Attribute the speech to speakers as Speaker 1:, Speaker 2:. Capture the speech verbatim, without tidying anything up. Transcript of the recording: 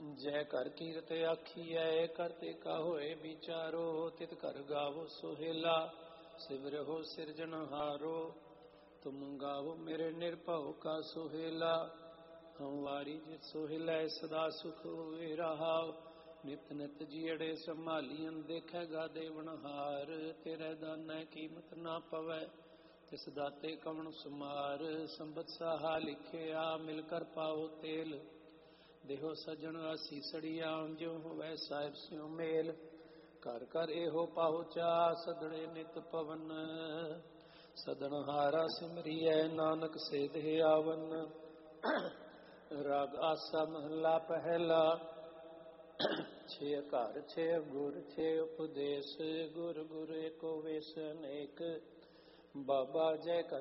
Speaker 1: ਜੈ ਕਰ ਕੀਰਤ ਆਖੀਐ ਕਰਤੇ ਕਾ ਹੋਏ ਵਿਚਾਰੋ ਤਿਤ ਕਰ ਗਾਵੋ ਸੁਹੇਲਾ ਸਿਵਰਹੁ ਸਿਰਜਣਹਾਰੋ ਤੁਮ ਗਾਵੋ ਮੇਰੇ ਨਿਰਭਉ ਕਾ ਸੁਹੇਲਾ ਹਮ ਵਾਰੀ ਜਿਤ ਸੁਹੇਲਾ ਸਦਾ ਸੁਖ ਹੋਏ ਰਹਾਉ ਨਿਤ ਨਿਤ ਜੀੜੇ ਸੰਭਾਲੀਆਂ ਦੇਖੇਗਾ ਦੇਵਨਹਾਰ ਤੇਰੇ ਦਾਨੈ ਕੀਮਤ ਨਾ ਪਵੈ ਤਿਸ ਦਾਤੇ ਕਵਣ ਸੁਮਾਰ ਸੰਬਤ ਸਾਹਾ ਲਿਖਿਆ ਮਿਲ ਕਰ ਪਾਓ ਤੇਲ ਦੇਹੋ ਸਜਣ ਅਸੀਸੜੀਆਂ ਜਿਉ ਹੋਵੇ ਸਾਹਿਬ ਸਿਉ ਮੇਲ ਘਰ ਘਰ ਇਹੋ ਪਾਹੁਚਾ ਸਦੜੇ ਨਿਤ ਪਵਨ ਸਦਨ ਹਾਰਾ ਸਿਮਰੀਐ ਨਾਨਕ ਸੇਧੇ ਆਵਨ ਰਾਗ ਆਸਾ ਮਹਲਾ ਪਹਿਲਾ ਛੇ ਘਰ ਛੇ ਗੁਰ ਛੇ ਉਪਦੇਸ਼ ਗੁਰ ਗੁਰ ਏਕੋ ਵੇਸ ਅਨੇਕ ਬਾਬਾ ਜੈ ਕਰ